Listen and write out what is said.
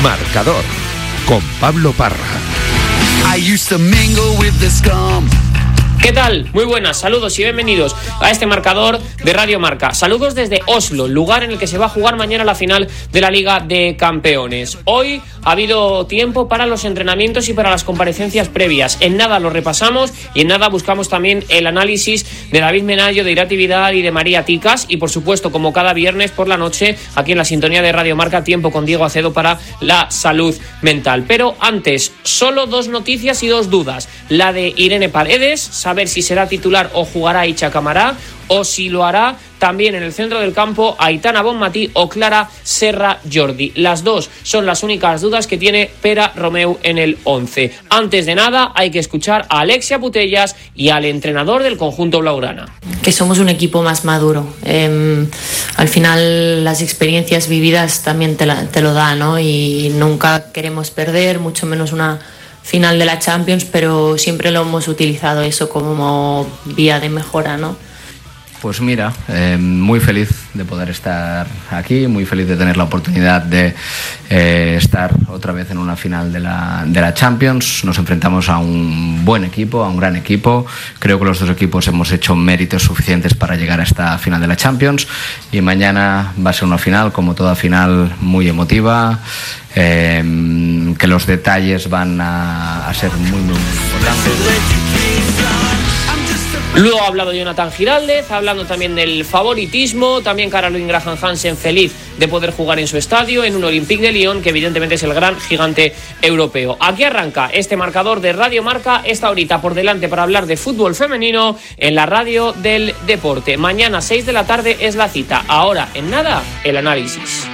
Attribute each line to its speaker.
Speaker 1: Marcador, con Pablo Parra.
Speaker 2: ¿Qué tal? Muy buenas, saludos y bienvenidos a este marcador de Radio Marca. Saludos desde Oslo, lugar en el que se va a jugar mañana la final de la Liga de Campeones. Hoy ha habido tiempo para los entrenamientos y para las comparecencias previas. En nada lo repasamos y en nada buscamos también el análisis de David Menayo, de Irati Vidal y de María Ticas. Y por supuesto, como cada viernes por la noche, aquí en la sintonía de Radio Marca, tiempo con Diego Acedo para la salud mental. Pero antes, solo dos noticias y dos dudas. La de Irene Paredes, saber si será titular o jugará Icha Camará, o si lo hará también en el centro del campo Aitana Bonmatí o Clara Serra Jordi. Las dos son las únicas dudas que tiene Pera Romeu en el 11. Antes de nada, hay que escuchar a Alexia Putellas y al entrenador del conjunto blaugrana.
Speaker 3: Que somos un equipo más maduro. Al final las experiencias vividas también te lo dan, ¿no? Y nunca queremos perder, mucho menos una final de la Champions, pero siempre lo hemos utilizado eso como vía de mejora, ¿no?
Speaker 4: Pues mira, muy feliz de poder estar aquí, muy feliz de tener la oportunidad de estar otra vez en una final de la Champions. Nos enfrentamos a un buen equipo, a un gran equipo. Creo que los dos equipos hemos hecho méritos suficientes para llegar a esta final de la Champions. Y mañana va a ser una final, como toda final, muy emotiva. Que los detalles van a ser muy importantes.
Speaker 2: Luego ha hablado Jonathan Giraldez, hablando también del favoritismo, también Caroline Graham Hansen feliz de poder jugar en su estadio, en un Olympique de Lyon, que evidentemente es el gran gigante europeo. Aquí arranca este marcador de Radio Marca, esta horita por delante para hablar de fútbol femenino en la radio del deporte. Mañana 6 de la tarde es la cita, ahora en nada el análisis.